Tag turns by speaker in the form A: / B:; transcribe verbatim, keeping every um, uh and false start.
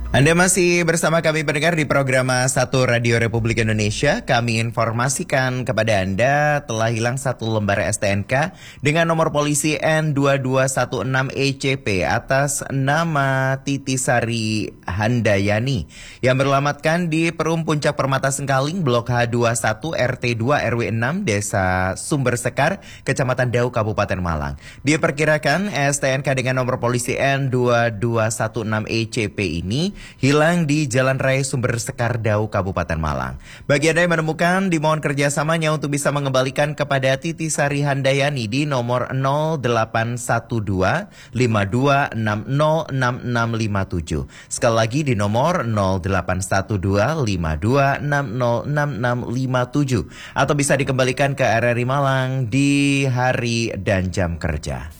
A: Anda masih bersama kami pendengar di program satu Radio Republik Indonesia. Kami informasikan kepada Anda telah hilang satu lembar S T N K dengan nomor polisi N dua dua satu enam E C P atas nama Titi Sari Handayani yang beralamatkan di Perum Puncak Permata Sengkaling, Blok H dua puluh satu R T dua R W enam, Desa Sumber Sekar, Kecamatan Dau, Kabupaten Malang. Diperkirakan S T N K dengan nomor polisi N dua dua satu enam E C P ini hilang di Jalan Raya Sumber Sekar Dau, Kabupaten Malang. Bagi Anda yang menemukan, dimohon kerjasamanya untuk bisa mengembalikan kepada Titi Sari Handayani di nomor nol delapan satu dua lima dua enam nol enam enam lima tujuh. Sekali lagi di nomor nol delapan satu dua lima dua enam nol enam enam lima tujuh. Atau bisa dikembalikan ke R R I Malang di hari dan jam kerja.